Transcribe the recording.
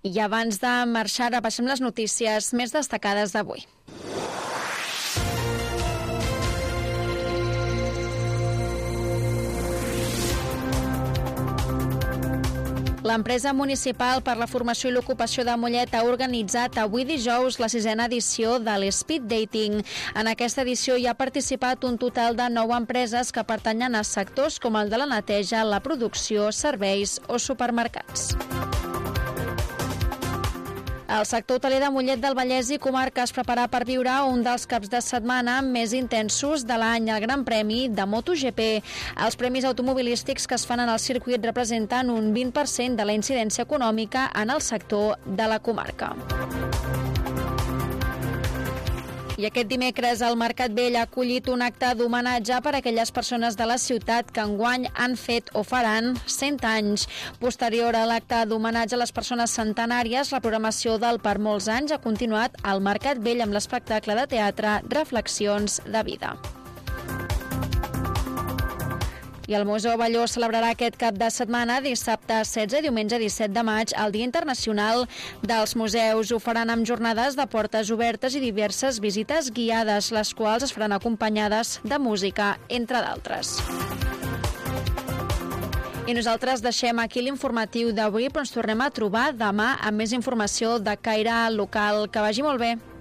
I abans de marxar, repassem les notícies més destacades d'avui. L'empresa municipal per la formació i l'ocupació de Mollet ha organitzat avui dijous la 6a edició de l'Speed Dating. En aquesta edició hi ha participat un total de 9 empreses que pertanyen a sectors com el de la neteja, la producció, serveis o supermercats. El sector hoteler de Mollet del Vallès i comarca es prepara per viure un dels caps de setmana més intensos de l'any, el Gran Premi de MotoGP. Els premis automobilístics que es fan en el circuit representen un 20% de la incidència econòmica en el sector de la comarca. I aquest dimecres el Mercat Vell ha acollit un acte d'homenatge per a aquelles persones de la ciutat que enguany han fet o faran 100 anys. Posterior a l'acte d'homenatge a les persones centenàries, la programació del Per molts anys ha continuat al Mercat Vell amb l'espectacle de teatre Reflexions de vida. I el Museu Balló celebrarà aquest cap de setmana, dissabte 16 i diumenge 17 de maig, el Dia Internacional dels Museus. Ho faran amb jornades de portes obertes i diverses visites guiades, les quals es faran acompanyades de música, entre d'altres. I nosaltres deixem aquí l'informatiu d'avui, però ens tornem a trobar demà amb més informació de caire local. Que vagi molt bé.